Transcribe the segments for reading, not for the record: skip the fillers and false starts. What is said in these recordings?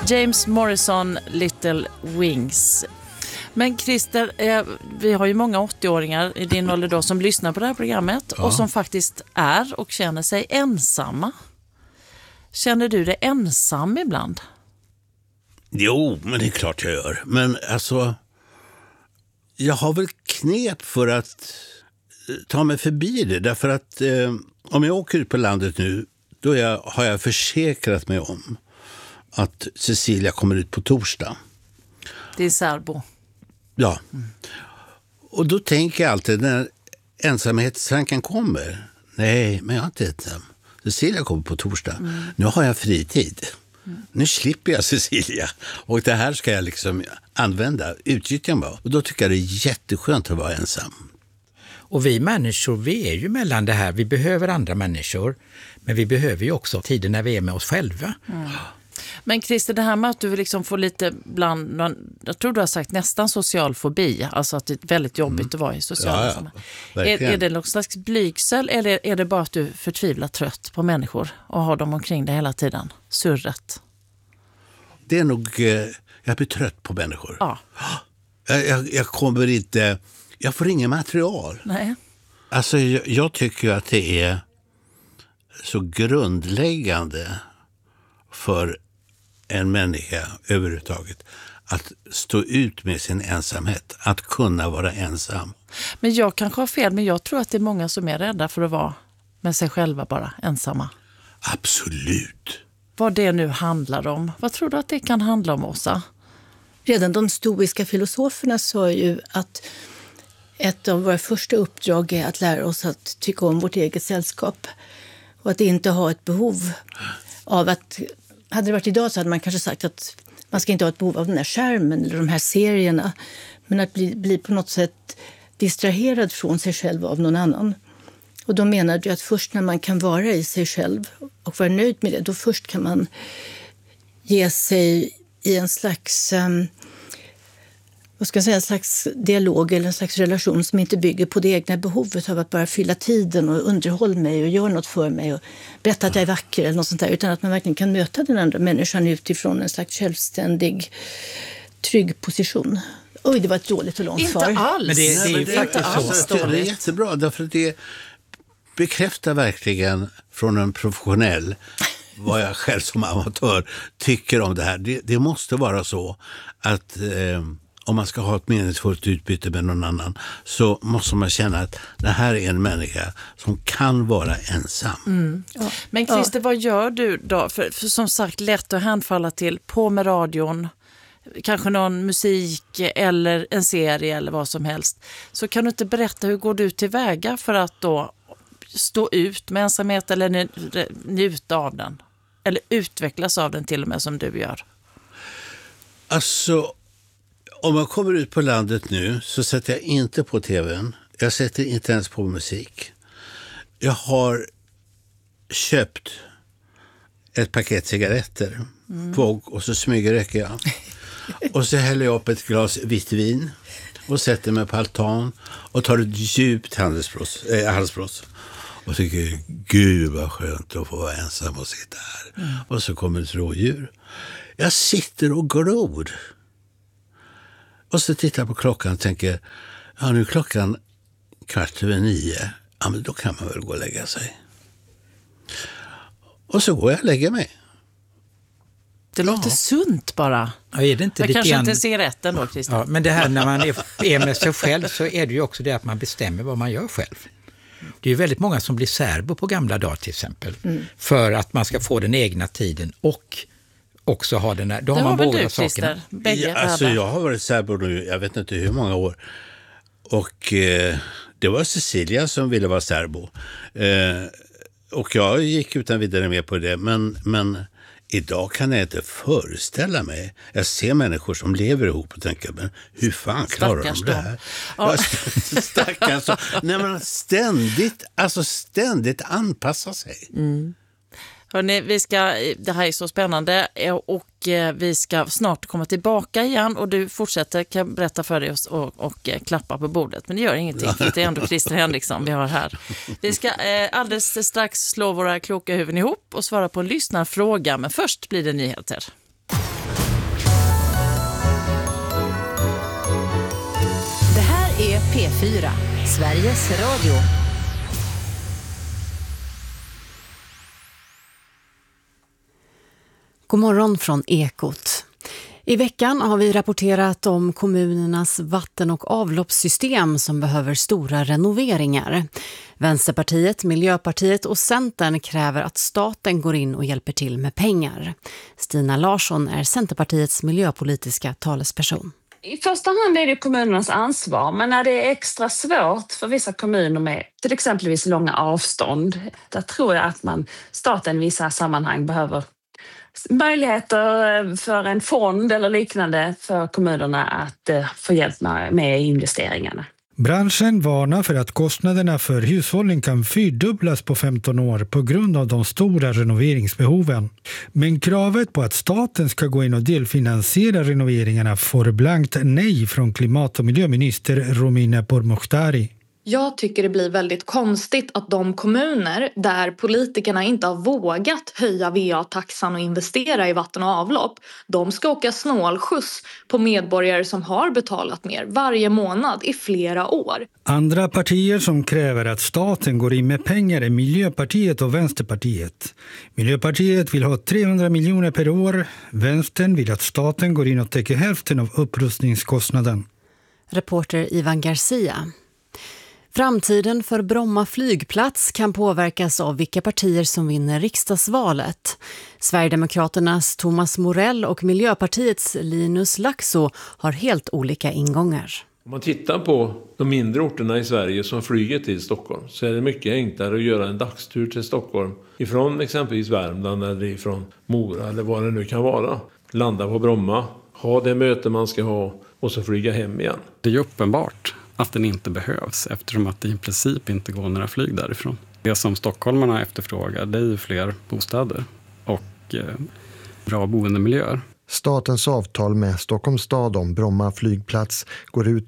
James Morrison, Little Wings. Men Christer, vi har ju många 80-åringar i din ålder då som lyssnar på det här programmet och som faktiskt är och känner sig ensamma. Känner du dig ensam ibland? Jo, men det är klart jag gör. Men alltså, jag har väl knep för att ta mig förbi det. Därför att om jag åker ut på landet nu, då har jag försäkrat mig om att Cecilia kommer ut på torsdag. Det är särbo. Ja. Och då tänker jag alltid när ensamhetstanken kommer. Nej, men jag är inte ensam. Cecilia kommer på torsdag. Nu har jag fritid. Nu slipper jag Cecilia. Och det här ska jag liksom använda, utnyttja mig. Och då tycker jag det är jätteskönt att vara ensam. Och vi människor, vi är ju mellan det här. Vi behöver andra människor. Men vi behöver ju också tiden när vi är med oss själva. Men Christer, det här med att du liksom får lite bland, jag tror du har sagt nästan social fobi, alltså att det är väldigt jobbigt att vara i sociala sammanhang. Är det någon slags blygsel eller är det bara att du är förtvivlat trött på människor och har dem omkring dig hela tiden? Surret. Det är nog, jag blir trött på människor. Ja. Jag kommer inte, jag får ingen material. Nej. Alltså jag tycker att det är så grundläggande för en människa överhuvudtaget att stå ut med sin ensamhet, att kunna vara ensam. Men jag kanske har fel, men jag tror att det är många som är rädda för att vara med sig själva bara, ensamma. Absolut. Vad det nu handlar om. Vad tror du att det kan handla om, Åsa? Redan de stoiska filosoferna sa ju att ett av våra första uppdrag är att lära oss att tycka om vårt eget sällskap och att inte ha ett behov av att, hade det varit idag så hade man kanske sagt att man ska inte ha ett behov av den här skärmen eller de här serierna, men att bli på något sätt distraherad från sig själv av någon annan. Och de menade ju att först när man kan vara i sig själv och vara nöjd med det, då först kan man ge sig i en slags en slags dialog eller en slags relation som inte bygger på det egna behovet av att bara fylla tiden och underhålla mig och göra något för mig och berätta att jag är vacker eller något sånt där, utan att man verkligen kan möta den andra människan utifrån en slags självständig, trygg position. Oj, det var ett dåligt och långt svar. Inte alls. Men det är ju faktiskt så. Det är jättebra, därför att det bekräftar verkligen från en professionell vad jag själv som amatör tycker om det här. Det måste vara så att om man ska ha ett meningsfullt utbyte med någon annan så måste man känna att det här är en människa som kan vara ensam. Ja. Men Christer, vad gör du då? För som sagt, lätt att hänfalla till på med radion, kanske någon musik eller en serie eller vad som helst. Så kan du inte berätta hur går du tillväga för att då stå ut med ensamhet eller njuta av den? Eller utvecklas av den till och med som du gör? Alltså, om man kommer ut på landet nu så sätter jag inte på tvn. Jag sätter inte ens på musik. Jag har köpt ett paket cigaretter och så smygröker jag. Och så häller jag upp ett glas vitt vin och sätter mig på altan och tar ett djupt halsbrås. Och tycker, gud vad skönt att få vara ensam och sitta här. Och så kommer ett rådjur. Jag sitter och glor. Och så tittar jag på klockan och tänker, ja nu är klockan 8:15. Ja men då kan man väl gå och lägga sig. Och så går jag och lägger mig. Det låter sunt bara. Ja, är det inte jag kanske inte ser rätt ändå, Christer. Ja, men det här när man är med sig själv så är det ju också det att man bestämmer vad man gör själv. Det är ju väldigt många som blir särbo på gamla dagar till exempel. För att man ska få den egna tiden och också ha den här. Då har man båda sakerna. Jag har varit särbo nu, jag vet inte hur många år. Och det var Cecilia som ville vara särbo. Och jag gick utan vidare med på det. Men idag kan jag inte föreställa mig. Jag ser människor som lever ihop och tänker, men hur fan klarar de det här? Ja. Stackars. Nej, men ständigt anpassa sig. Hörrni, det här är så spännande och vi ska snart komma tillbaka igen och du fortsätter, kan jag berätta för dig och klappa på bordet. Men det gör ingenting, för det är ändå Christer Henriksson vi har här. Vi ska alldeles strax slå våra kloka huvuden ihop och svara på en lyssnarfråga, men först blir det nyheter. P4, Sveriges Radio. God morgon från Ekot. I veckan har vi rapporterat om kommunernas vatten- och avloppssystem som behöver stora renoveringar. Vänsterpartiet, Miljöpartiet och Centern kräver att staten går in och hjälper till med pengar. Stina Larsson är Centerpartiets miljöpolitiska talesperson. I första hand är det kommunernas ansvar, men när det är extra svårt för vissa kommuner med till exempelvis långa avstånd, där tror jag att staten i vissa sammanhang behöver möjligheter för en fond eller liknande för kommunerna att få hjälp med investeringarna. Branschen varnar för att kostnaderna för hushållen kan fyrdubblas på 15 år på grund av de stora renoveringsbehoven. Men kravet på att staten ska gå in och delfinansiera renoveringarna får blankt nej från klimat- och miljöminister Romina Pourmokhtari. Jag tycker det blir väldigt konstigt att de kommuner där politikerna inte har vågat höja VA-taxan och investera i vatten och avlopp, de ska åka snålskjuts på medborgare som har betalat mer varje månad i flera år. Andra partier som kräver att staten går in med pengar är Miljöpartiet och Vänsterpartiet. Miljöpartiet vill ha 300 miljoner per år. Vänstern vill att staten går in och täcker hälften av upprustningskostnaden. Reporter Ivan Garcia. Framtiden för Bromma flygplats kan påverkas av vilka partier som vinner riksdagsvalet. Sverigedemokraternas Thomas Morell och Miljöpartiets Linus Laxo har helt olika ingångar. Om man tittar på de mindre orterna i Sverige som flyger till Stockholm så är det mycket enklare att göra en dagstur till Stockholm ifrån exempelvis Värmland eller ifrån Mora eller vad det nu kan vara. Landa på Bromma, ha det möte man ska ha och så flyga hem igen. Det är ju uppenbart att den inte behövs eftersom att det i princip inte går några flyg därifrån. Det som stockholmarna efterfrågar, det är ju fler bostäder och bra boendemiljöer. Statens avtal med Stockholms stad om Bromma flygplats går ut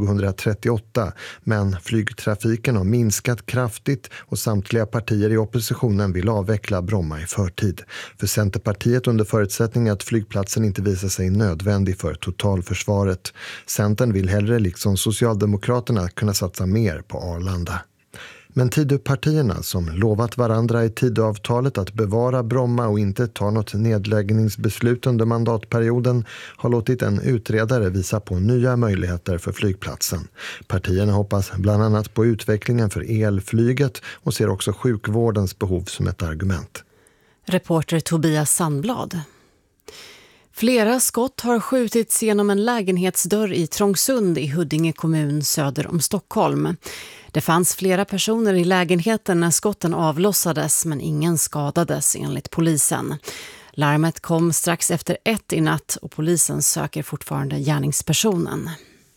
2038, men flygtrafiken har minskat kraftigt och samtliga partier i oppositionen vill avveckla Bromma i förtid. För Centerpartiet under förutsättning att flygplatsen inte visar sig nödvändig för totalförsvaret. Centern vill hellre liksom Socialdemokraterna kunna satsa mer på Arlanda. Men Tidöpartierna som lovat varandra i Tidöavtalet att bevara Bromma och inte ta något nedläggningsbeslut under mandatperioden har låtit en utredare visa på nya möjligheter för flygplatsen. Partierna hoppas bland annat på utvecklingen för elflyget och ser också sjukvårdens behov som ett argument. Reporter Tobias Sandblad. Flera skott har skjutits genom en lägenhetsdörr i Trångsund i Huddinge kommun söder om Stockholm. Det fanns flera personer i lägenheten när skotten avlossades men ingen skadades enligt polisen. Larmet kom strax efter 1 i natt och polisen söker fortfarande gärningspersonen.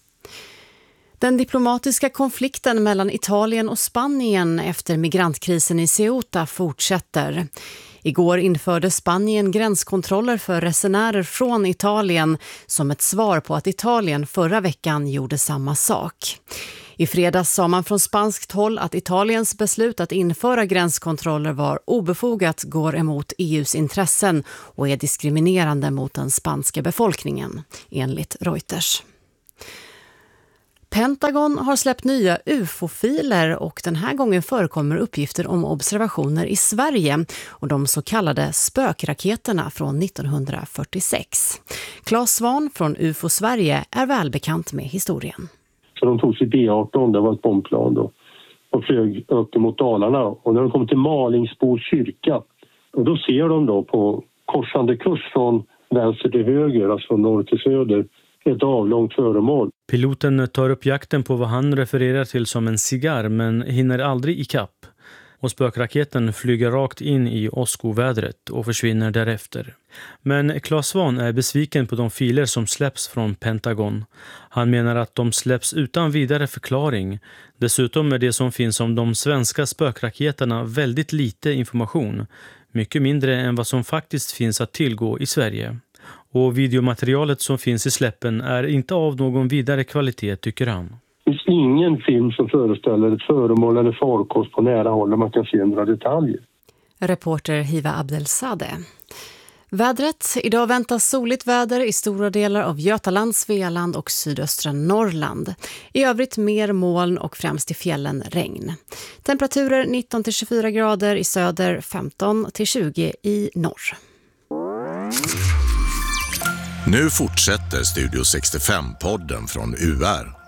Den diplomatiska konflikten mellan Italien och Spanien efter migrantkrisen i Ceuta fortsätter. Igår införde Spanien gränskontroller för resenärer från Italien som ett svar på att Italien förra veckan gjorde samma sak. I fredags sa man från spanskt håll att Italiens beslut att införa gränskontroller var obefogat, går emot EUs intressen och är diskriminerande mot den spanska befolkningen, enligt Reuters. Pentagon har släppt nya UFO-filer och den här gången förekommer uppgifter om observationer i Sverige och de så kallade spökraketerna från 1946. Claes Svahn från UFO Sverige är välbekant med historien. Så de tog sig B-18, det var ett bombplan då, och flög upp mot Dalarna. Och när de kom till Malingsbo kyrka, och då ser de då på korsande kurs från vänster till höger, alltså från norr till söder, ett avlångt föremål. Piloten tar upp jakten på vad han refererar till som en cigarr men hinner aldrig ikapp. Och spökraketen flyger rakt in i åskovädret och försvinner därefter. Men Claes Svahn är besviken på de filer som släpps från Pentagon. Han menar att de släpps utan vidare förklaring. Dessutom är det som finns om de svenska spökraketerna väldigt lite information. Mycket mindre än vad som faktiskt finns att tillgå i Sverige. Och videomaterialet som finns i släppen är inte av någon vidare kvalitet, tycker han. Det finns ingen film som föreställer ett föremål eller farkost på nära håll där man kan se några detaljer. Reporter Hiva Abdelsadeh. Vädret. Idag väntas soligt väder i stora delar av Götaland, Svealand och sydöstra Norrland. I övrigt mer moln och främst i fjällen regn. Temperaturer 19-24 grader i söder, 15-20 i norr. Nu fortsätter Studio 65-podden från UR.